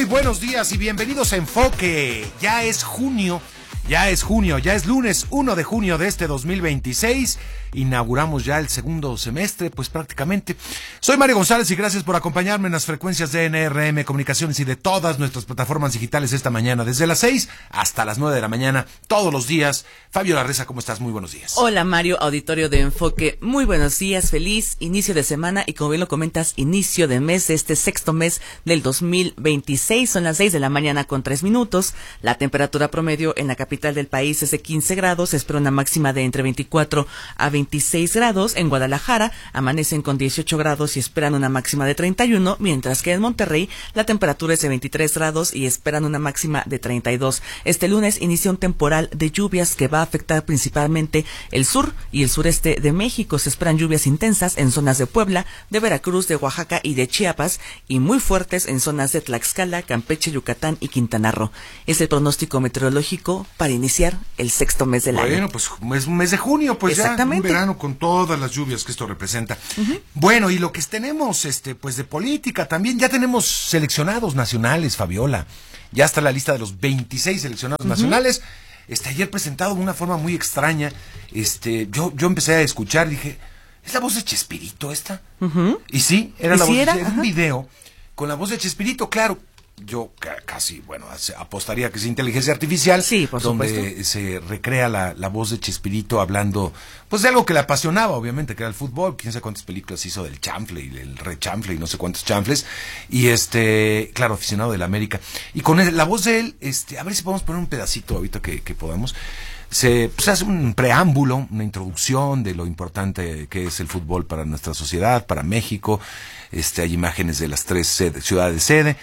Buenos días y bienvenidos a Enfoque. Ya es junio, ya es lunes 1 de junio de este 2026. Inauguramos ya el segundo semestre, pues prácticamente. Soy Mario González y gracias por acompañarme en las frecuencias de NRM Comunicaciones y de todas nuestras plataformas digitales esta mañana, desde las 6 hasta las 9 de la mañana, todos los días. Fabiola Reza, ¿cómo estás? Muy buenos días. Hola Mario, auditorio de Enfoque, muy buenos días, feliz inicio de semana y como bien lo comentas, inicio de mes, este sexto mes del 2026, son las 6 de la mañana con 3 minutos, la temperatura promedio en la capital del país es de 15 grados, se espera una máxima de entre 24 a 26 grados, en Guadalajara amanecen con 18 grados y esperan una máxima de 31, mientras que en Monterrey la temperatura es de 23 grados y esperan una máxima de 32. Este lunes inicia un temporal de lluvias que va a afectar principalmente el sur y el sureste de México. Se esperan lluvias intensas en zonas de Puebla, de Veracruz, de Oaxaca y de Chiapas y muy fuertes en zonas de Tlaxcala, Campeche, Yucatán y Quintana Roo. Es el pronóstico meteorológico para iniciar el sexto mes del año. Bueno, pues es un mes de junio, pues ya un verano con todas las lluvias que esto representa. Bueno, y lo que tenemos, pues de política también, ya tenemos seleccionados nacionales, Fabiola. Ya está la lista de los 26 seleccionados nacionales. Ayer presentado de una forma muy extraña. Yo empecé a escuchar y dije, ¿es la voz de Chespirito esta? Y sí, era la voz de un video con la voz de Chespirito, claro. Yo casi, apostaría que es inteligencia artificial, sí, por donde supuesto. se recrea la voz de Chespirito hablando, pues de algo que le apasionaba, obviamente, que era el fútbol. Quién sabe cuántas películas hizo del chanfle y el rechanfle y no sé cuántos chanfles, y claro, aficionado del América. Y con la voz de él, a ver si podemos poner un pedacito ahorita que podamos. Se hace un preámbulo, una introducción de lo importante que es el fútbol para nuestra sociedad, para México. Hay imágenes de las 3 ciudades sede,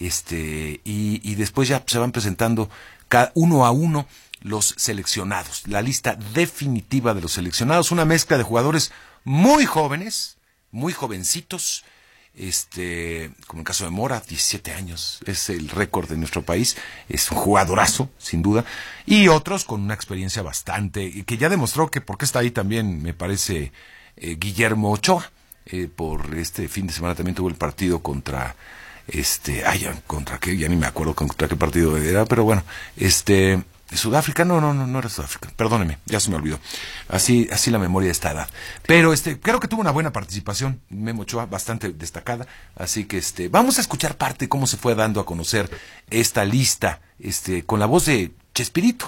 y después ya se van presentando uno a uno los seleccionados, la lista definitiva de los seleccionados, una mezcla de jugadores muy jóvenes, muy jovencitos, como el caso de Mora, 17 años, es el récord de nuestro país, es un jugadorazo, sin duda, y otros con una experiencia bastante, que ya demostró que porque está ahí también, me parece, Guillermo Ochoa. Por este fin de semana también tuvo el partido contra contra qué, ya ni me acuerdo contra qué partido era, pero bueno, Sudáfrica, no era Sudáfrica, perdóneme, ya se me olvidó, así la memoria de esta edad, pero creo que tuvo una buena participación, Memo Ochoa, bastante destacada, así que vamos a escuchar parte de cómo se fue dando a conocer esta lista, con la voz de Chespirito.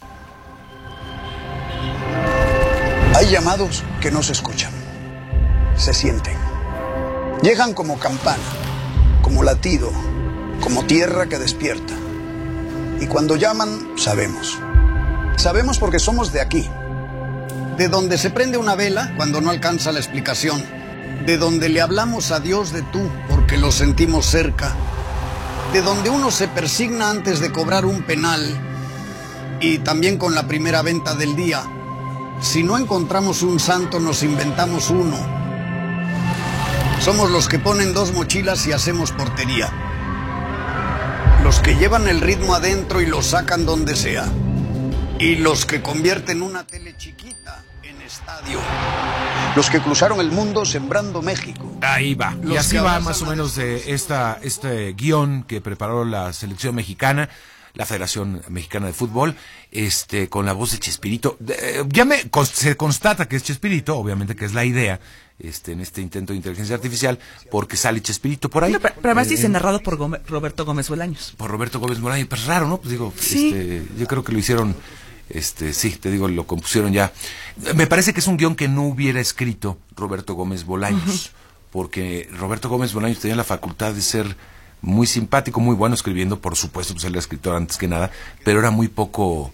Hay llamados que no se escuchan, se sienten. Llegan como campana, como latido, como tierra que despierta. Y cuando llaman, sabemos. Sabemos porque somos de aquí. De donde se prende una vela cuando no alcanza la explicación. De donde le hablamos a Dios de tú porque lo sentimos cerca. De donde uno se persigna antes de cobrar un penal. Y también con la primera venta del día. Si no encontramos un santo, nos inventamos uno. Somos los que ponen 2 mochilas y hacemos portería. Los que llevan el ritmo adentro y lo sacan donde sea. Y los que convierten una tele chiquita en estadio. Los que cruzaron el mundo sembrando México. Ahí va. Y así va más o menos de este guión que preparó la selección mexicana, la Federación Mexicana de Fútbol, con la voz de Chespirito. Se constata que es Chespirito, obviamente que es la idea, en este intento de inteligencia artificial, porque sale Chespirito por ahí. Pero además dice narrado por Roberto Gómez Bolaños. Por Roberto Gómez Bolaños, pero es raro, ¿no? Pues digo, sí. Yo creo que lo hicieron, sí, te digo, lo compusieron ya. Me parece que es un guión que no hubiera escrito Roberto Gómez Bolaños, porque Roberto Gómez Bolaños tenía la facultad de ser muy simpático, muy bueno escribiendo, por supuesto, pues él era escritor antes que nada, pero era muy poco,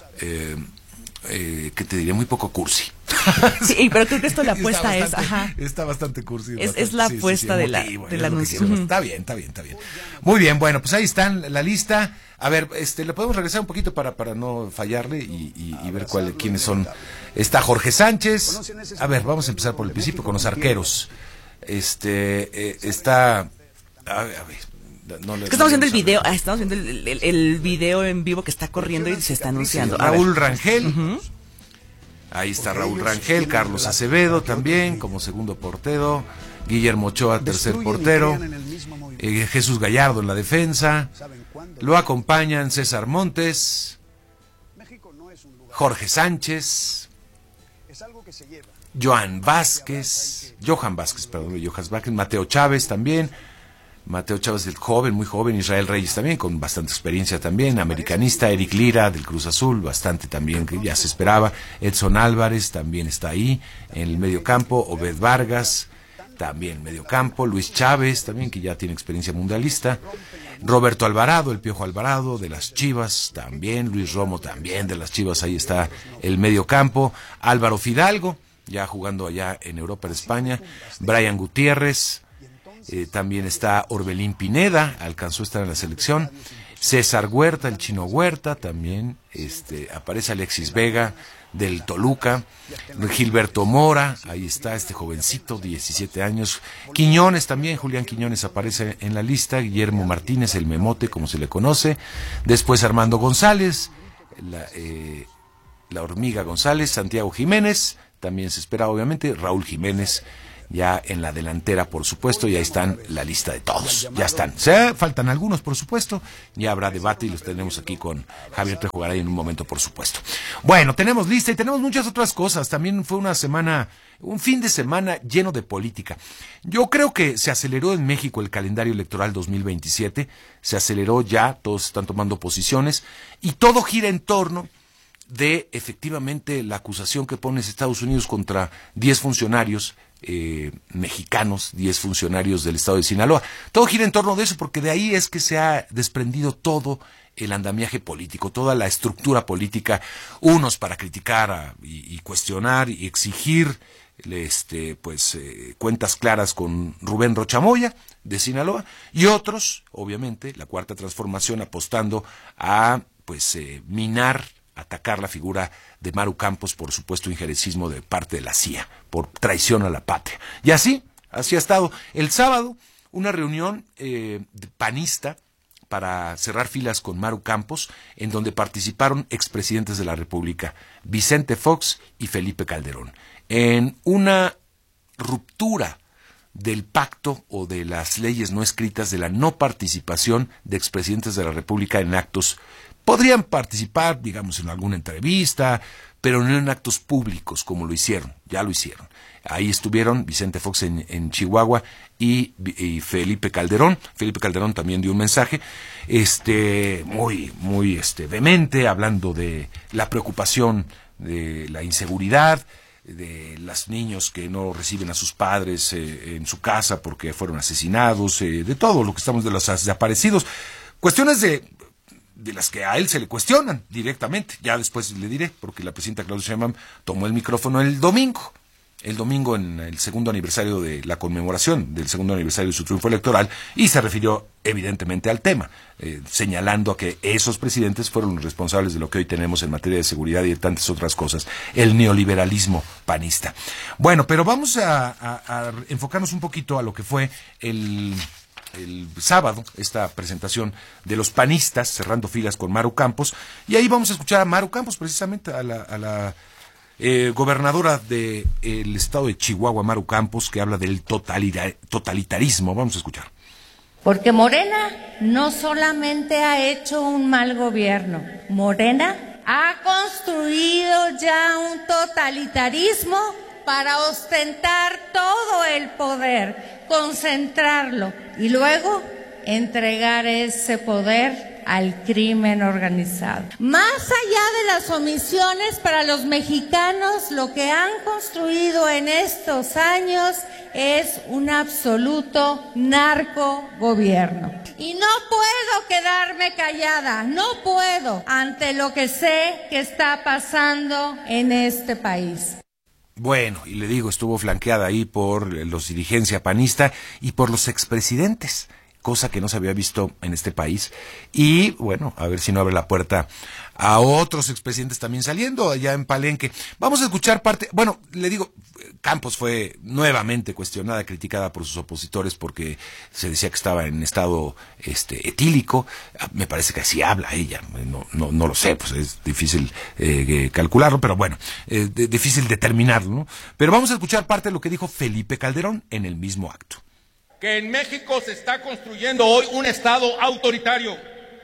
que te diría, muy poco cursi. Sí, pero creo que esto la apuesta está bastante cursi. Es la apuesta del anuncio. Está bien. Muy bien, bueno, pues ahí están la lista. A ver, le podemos regresar un poquito para no fallarle y ver quiénes son. Está Jorge Sánchez. A ver, vamos a empezar por el principio con los arqueros. Está... A ver. Estamos viendo el video, estamos viendo el video en vivo que está corriendo y se está anunciando. Raúl Rangel. Ahí está Raúl Rangel, Carlos Acevedo también como segundo portero, Guillermo Ochoa tercer portero, Jesús Gallardo en la defensa, lo acompañan César Montes, Jorge Sánchez, Johan Vázquez, Mateo Chávez también, Mateo Chávez el joven, muy joven, Israel Reyes también, con bastante experiencia también, americanista, Eric Lira del Cruz Azul, bastante también, que ya se esperaba, Edson Álvarez también está ahí, en el medio campo, Obed Vargas, también medio campo, Luis Chávez también, que ya tiene experiencia mundialista, Roberto Alvarado, el Piojo Alvarado, de las Chivas también, Luis Romo también, de las Chivas, ahí está el medio campo, Álvaro Fidalgo, ya jugando allá en Europa, en España, Brian Gutiérrez, también está Orbelín Pineda, alcanzó a estar en la selección, César Huerta, el Chino Huerta, también aparece Alexis Vega del Toluca, Gilberto Mora, ahí está este jovencito, 17 años, Quiñones también, Julián Quiñones aparece en la lista, Guillermo Martínez, el Memote, como se le conoce, después Armando González, la Hormiga González, Santiago Jiménez, también se espera obviamente, Raúl Jiménez, ya en la delantera, por supuesto, ya están la lista de todos, ya están. Faltan algunos, por supuesto, ya habrá debate y los tenemos aquí con Javier Trejo Garay en un momento, por supuesto. Bueno, tenemos lista y tenemos muchas otras cosas. También fue un fin de semana lleno de política. Yo creo que se aceleró en México el calendario electoral 2027, se aceleró ya, todos están tomando posiciones y todo gira en torno de efectivamente la acusación que pone Estados Unidos contra 10 funcionarios mexicanos, 10 funcionarios del estado de Sinaloa. Todo gira en torno de eso porque de ahí es que se ha desprendido todo el andamiaje político, toda la estructura política, unos para criticar y cuestionar y exigir cuentas claras con Rubén Rocha Moya de Sinaloa y otros, obviamente, la Cuarta Transformación apostando a minar, atacar la figura de Maru Campos por supuesto injerencismo de parte de la CIA, por traición a la patria. Y así ha estado. El sábado, una reunión panista para cerrar filas con Maru Campos, en donde participaron expresidentes de la República, Vicente Fox y Felipe Calderón, en una ruptura del pacto o de las leyes no escritas de la no participación de expresidentes de la República en actos. Podrían participar, digamos, en alguna entrevista, pero no en actos públicos como lo hicieron, ya lo hicieron. Ahí estuvieron Vicente Fox en Chihuahua y Felipe Calderón. Felipe Calderón también dio un mensaje muy vehemente, hablando de la preocupación de la inseguridad, de los niños que no reciben a sus padres en su casa porque fueron asesinados, de todo lo que estamos de los desaparecidos. Cuestiones de las que a él se le cuestionan directamente. Ya después le diré, porque la presidenta Claudia Sheinbaum tomó el micrófono el domingo en el segundo aniversario de la conmemoración del segundo aniversario de su triunfo electoral, y se refirió evidentemente al tema, señalando a que esos presidentes fueron los responsables de lo que hoy tenemos en materia de seguridad y de tantas otras cosas, el neoliberalismo panista. Bueno, pero vamos a enfocarnos un poquito a lo que fue el sábado, esta presentación de los panistas cerrando filas con Maru Campos, y ahí vamos a escuchar a Maru Campos, precisamente a la gobernadora del estado de Chihuahua, Maru Campos, que habla del totalitarismo. Vamos a escuchar. Porque Morena no solamente ha hecho un mal gobierno, Morena ha construido ya un totalitarismo para ostentar todo el poder, concentrarlo y luego entregar ese poder al crimen organizado. Más allá de las omisiones para los mexicanos, lo que han construido en estos años es un absoluto narcogobierno. Y no puedo quedarme callada, no puedo, ante lo que sé que está pasando en este país. Bueno, y le digo, estuvo flanqueada ahí por los dirigencia panista y por los expresidentes. cosa que no se había visto en este país. Y bueno, a ver si no abre la puerta a otros expresidentes también saliendo allá en Palenque. Vamos a escuchar parte, bueno, le digo, Campos fue nuevamente cuestionada, criticada por sus opositores porque se decía que estaba en estado etílico. Me parece que así habla ella, no lo sé, pues es difícil calcularlo, pero bueno, difícil determinarlo, ¿no? Pero vamos a escuchar parte de lo que dijo Felipe Calderón en el mismo acto. Que en México se está construyendo hoy un Estado autoritario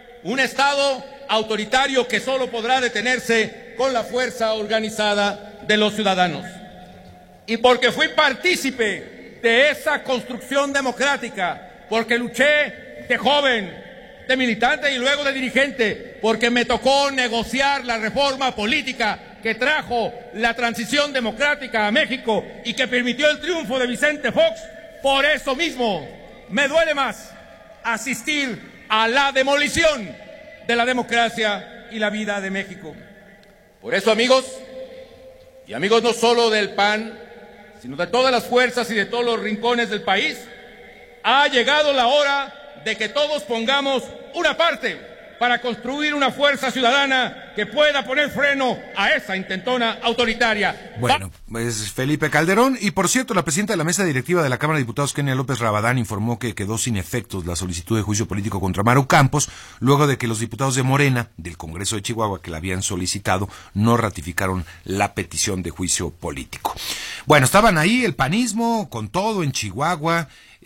que solo podrá detenerse con la fuerza organizada de los ciudadanos. Y porque fui partícipe de esa construcción democrática, porque luché de joven, de militante y luego de dirigente, porque me tocó negociar la reforma política que trajo la transición democrática a México y que permitió el triunfo de Vicente Fox, por eso mismo me duele más asistir a la demolición de la democracia y la vida de México. Por eso, amigos, y amigos no solo del PAN, sino de todas las fuerzas y de todos los rincones del país, ha llegado la hora de que todos pongamos una parte para construir una fuerza ciudadana que pueda poner freno a esa intentona autoritaria. Bueno, es Felipe Calderón. Y por cierto, la presidenta de la mesa directiva de la Cámara de Diputados, Kenia López Rabadán, informó que quedó sin efectos la solicitud de juicio político contra Maru Campos, luego de que los diputados de Morena, del Congreso de Chihuahua, que la habían solicitado, no ratificaron la petición de juicio político. Bueno, estaban ahí el panismo con todo en Chihuahua,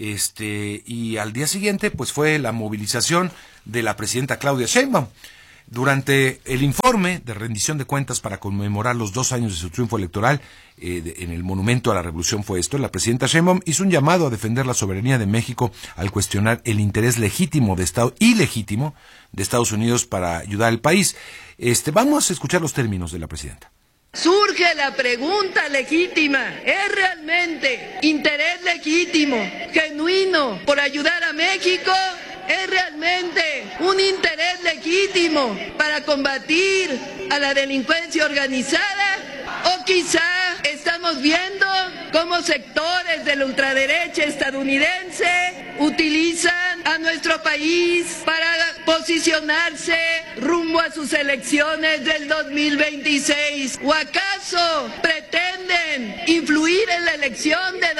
y al día siguiente, pues fue la movilización de la presidenta Claudia Sheinbaum. Durante el informe de rendición de cuentas para conmemorar los 2 años de su triunfo electoral, en el Monumento a la Revolución fue esto, la presidenta Sheinbaum hizo un llamado a defender la soberanía de México al cuestionar el interés legítimo ilegítimo de Estados Unidos para ayudar al país. Vamos a escuchar los términos de la presidenta. Surge la pregunta legítima, ¿es realmente interés legítimo, genuino, por ayudar a México? ¿Es realmente un interés legítimo para combatir a la delincuencia organizada? ¿O quizá estamos viendo cómo sectores de la ultraderecha estadounidense utilizan a nuestro país para posicionarse rumbo a sus elecciones del 2026? ¿O acaso pretenden influir en la elección de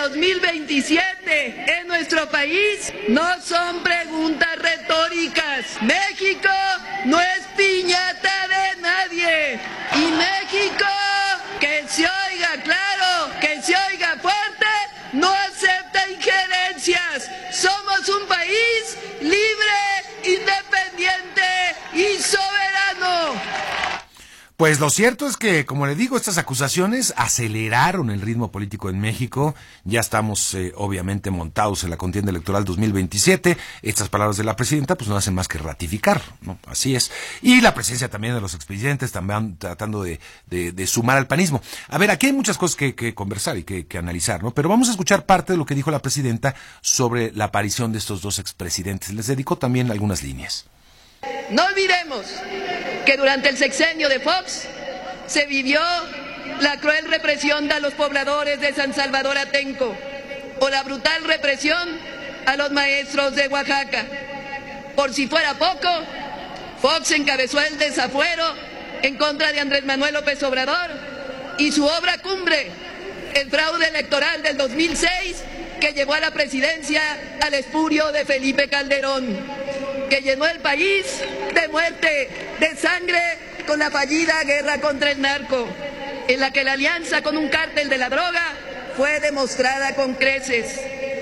2027 en nuestro país? No son preguntas retóricas. México no es piñata de nadie. Y México, que se oiga claro, que se oiga fuerte, no acepta injerencias. Somos un país libre, independiente y soberano. Pues lo cierto es que, como le digo, estas acusaciones aceleraron el ritmo político en México. Ya estamos obviamente montados en la contienda electoral 2027. Estas palabras de la presidenta pues no hacen más que ratificar, ¿no? Así es. Y la presencia también de los expresidentes también tratando de sumar al panismo. A ver, aquí hay muchas cosas que conversar y que analizar, ¿no? Pero vamos a escuchar parte de lo que dijo la presidenta sobre la aparición de estos 2 expresidentes. Les dedicó también algunas líneas. No olvidemos que durante el sexenio de Fox se vivió la cruel represión a los pobladores de San Salvador Atenco o la brutal represión a los maestros de Oaxaca. Por si fuera poco, Fox encabezó el desafuero en contra de Andrés Manuel López Obrador y su obra cumbre, el fraude electoral del 2006, que llevó a la presidencia al espurio de Felipe Calderón, que llenó el país de muerte, de sangre, con la fallida guerra contra el narco, en la que la alianza con un cártel de la droga fue demostrada con creces.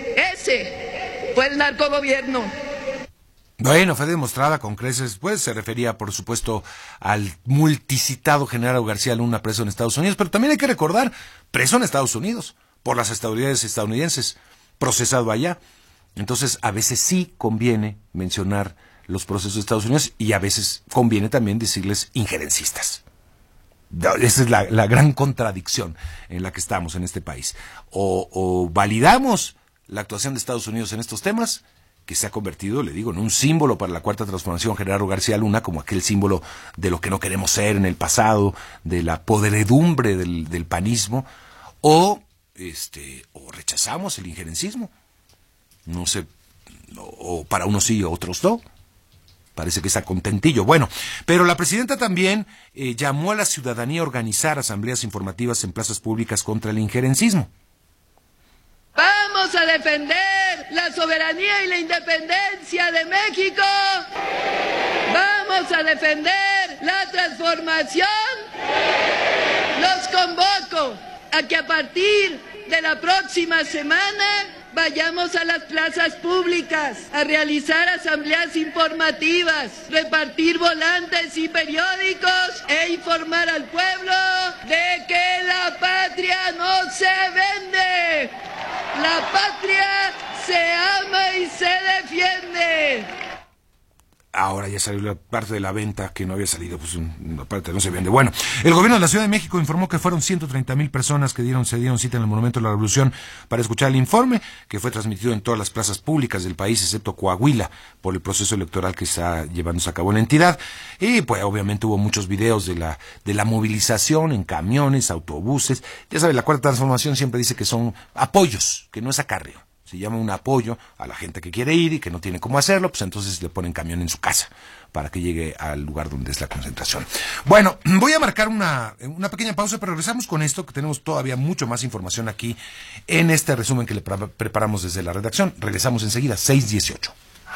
Ese fue el narcogobierno. Bueno, fue demostrada con creces, pues se refería, por supuesto, al multicitado Genaro García Luna preso en Estados Unidos, pero también hay que recordar, preso en Estados Unidos, por las autoridades estadounidenses, procesado allá. Entonces, a veces sí conviene mencionar los procesos de Estados Unidos y a veces conviene también decirles injerencistas. Esa es la gran contradicción en la que estamos en este país. O validamos la actuación de Estados Unidos en estos temas, que se ha convertido, le digo, en un símbolo para la Cuarta Transformación, Genaro García Luna, como aquel símbolo de lo que no queremos ser en el pasado, de la podredumbre del panismo, o rechazamos el injerencismo. No sé, o para unos sí, otros no. Parece que está contentillo. Bueno, pero la presidenta también llamó a la ciudadanía a organizar asambleas informativas en plazas públicas contra el injerencismo. Vamos a defender la soberanía y la independencia de México. Vamos a defender la transformación. Los convoco a que a partir de la próxima semana vayamos a las plazas públicas a realizar asambleas informativas, repartir volantes y periódicos e informar al pueblo de que la patria no se vende. La patria se ama y se defiende. Ahora ya salió la parte de la venta que no había salido, pues una parte no se vende. Bueno, el gobierno de la Ciudad de México informó que fueron 130,000 personas que se dieron cita en el Monumento de la Revolución para escuchar el informe, que fue transmitido en todas las plazas públicas del país, excepto Coahuila, por el proceso electoral que está llevándose a cabo en la entidad. Y pues obviamente hubo muchos videos de la movilización en camiones, autobuses. Ya sabe, la Cuarta Transformación siempre dice que son apoyos, que no es acarreo. Se llama un apoyo a la gente que quiere ir y que no tiene cómo hacerlo, pues entonces le ponen camión en su casa para que llegue al lugar donde es la concentración. Bueno, voy a marcar una pequeña pausa, pero regresamos con esto, que tenemos todavía mucho más información aquí en este resumen que le preparamos desde la redacción. Regresamos enseguida, 6:18.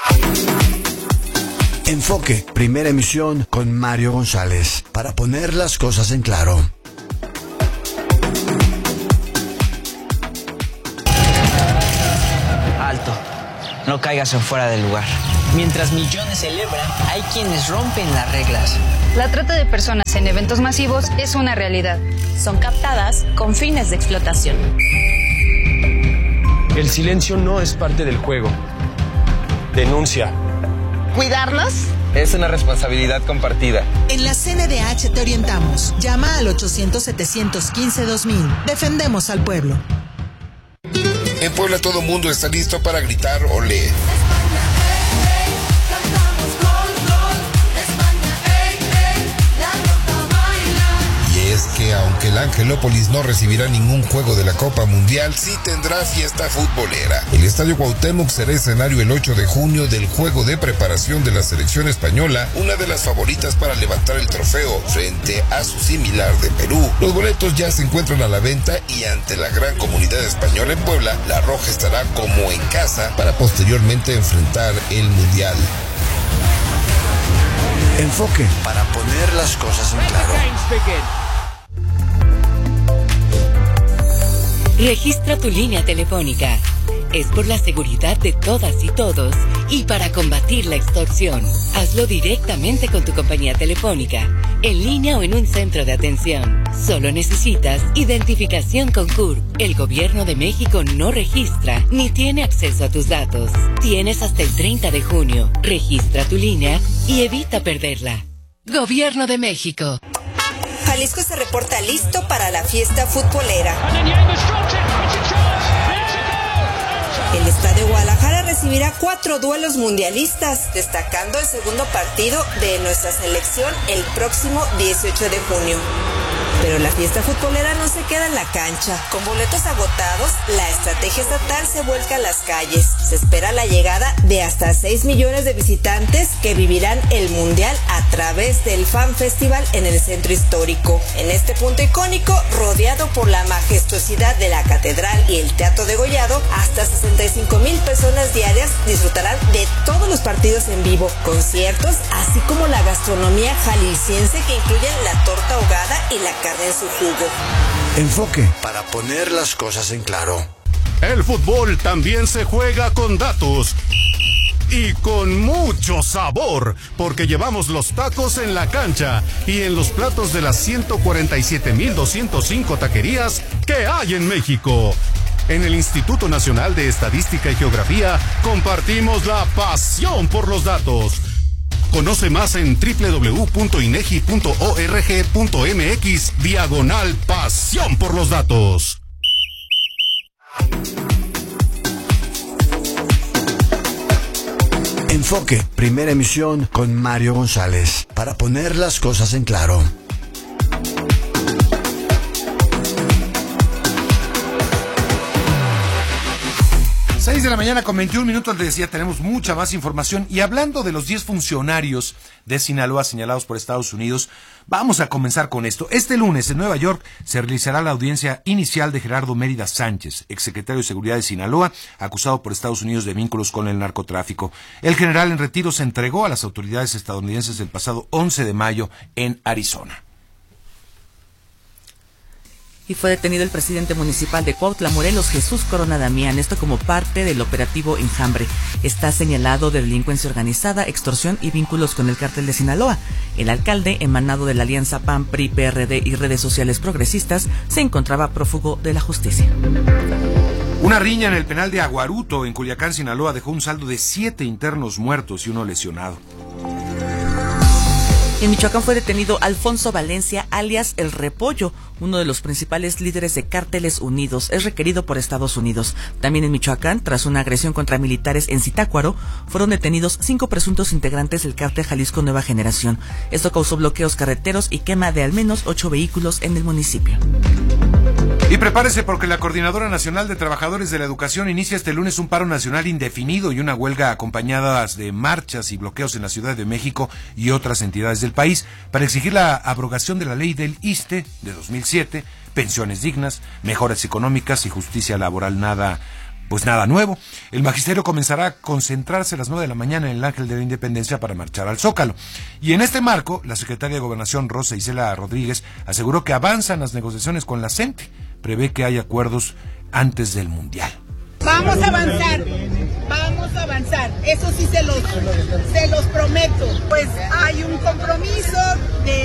Enfoque, primera emisión con Mario González, para poner las cosas en claro. Alto, no caigas en fuera del lugar. Mientras millones celebran, hay quienes rompen las reglas. La trata de personas en eventos masivos es una realidad. Son captadas con fines de explotación. El silencio no es parte del juego. Denuncia. ¿Cuidarnos? Es una responsabilidad compartida. En la CNDH te orientamos. Llama al 800-715-2000. Defendemos al pueblo. En Puebla todo mundo está listo para gritar olé. Y es que aunque el Angelópolis no recibirá ningún juego de la Copa Mundial, sí tendrá fiesta futbolera. El Estadio Cuauhtémoc será escenario el 8 de junio del juego de preparación de la selección española, una de las favoritas para levantar el trofeo frente a su similar de Perú. Los boletos ya se encuentran a la venta y ante la gran comunidad española en Puebla, la Roja estará como en casa para posteriormente enfrentar el Mundial. Enfoque, para poner las cosas en claro. Registra tu línea telefónica. Es por la seguridad de todas y todos y para combatir la extorsión. Hazlo directamente con tu compañía telefónica, en línea o en un centro de atención. Solo necesitas identificación con CURP. El Gobierno de México no registra ni tiene acceso a tus datos. Tienes hasta el 30 de junio. Registra tu línea y evita perderla. Gobierno de México. Jalisco se reporta listo para la fiesta futbolera. El Estadio Guadalajara recibirá 4 duelos mundialistas, destacando el segundo partido de nuestra selección el próximo 18 de junio. Pero la fiesta futbolera no se queda en la cancha. Con boletos agotados, la estrategia estatal se vuelca a las calles. Se espera la llegada de hasta 6 millones de visitantes que vivirán el Mundial a través del Fan Festival en el centro histórico. En este punto icónico, rodeado por la majestuosidad de la catedral y el Teatro Degollado, hasta 65,000 personas diarias disfrutarán de todos los partidos en vivo, conciertos, así como la gastronomía jalisciense que incluyen la torta ahogada y la carne en su jugo. Enfoque, para poner las cosas en claro. El fútbol también se juega con datos y con mucho sabor, porque llevamos los tacos en la cancha y en los platos de las 147,205 taquerías que hay en México. En el Instituto Nacional de Estadística y Geografía compartimos la pasión por los datos. Conoce más en www.inegi.org.mx/pasión por los datos. Enfoque, primera emisión con Mario González, para poner las cosas en claro. 6 de la mañana con 21 minutos, les decía, tenemos mucha más información. Y hablando de los 10 funcionarios de Sinaloa señalados por Estados Unidos, vamos a comenzar con esto. Este lunes en Nueva York se realizará la audiencia inicial de Gerardo Mérida Sánchez, exsecretario de Seguridad de Sinaloa, acusado por Estados Unidos de vínculos con el narcotráfico. El general en retiro se entregó a las autoridades estadounidenses el pasado 11 de mayo en Arizona. Y fue detenido el presidente municipal de Cuautla, Morelos, Jesús Corona Damián, esto como parte del operativo Enjambre. Está señalado de delincuencia organizada, extorsión y vínculos con el cártel de Sinaloa. El alcalde, emanado de la alianza PAN, PRI, PRD y redes sociales progresistas, se encontraba prófugo de la justicia. Una riña en el penal de Aguaruto, en Culiacán, Sinaloa, dejó un saldo de 7 internos muertos y 1 lesionado. En Michoacán fue detenido Alfonso Valencia, alias El Repollo, uno de los principales líderes de Cárteles Unidos. Es requerido por Estados Unidos. También en Michoacán, tras una agresión contra militares en Zitácuaro, fueron detenidos 5 presuntos integrantes del cártel Jalisco Nueva Generación. Esto causó bloqueos carreteros y quema de al menos 8 vehículos en el municipio. Y prepárese porque la Coordinadora Nacional de Trabajadores de la Educación inicia este lunes un paro nacional indefinido y una huelga acompañadas de marchas y bloqueos en la Ciudad de México y otras entidades del país para exigir la abrogación de la ley del ISSSTE de 2007, pensiones dignas, mejoras económicas y justicia laboral. Nada nuevo. El magisterio comenzará a concentrarse a las 9 de la mañana en el Ángel de la Independencia para marchar al Zócalo. Y en este marco, la secretaria de Gobernación, Rosa Isela Rodríguez, aseguró que avanzan las negociaciones con la CENTE. Prevé que haya acuerdos antes del Mundial. Vamos a avanzar, eso sí se los prometo. Pues hay un compromiso de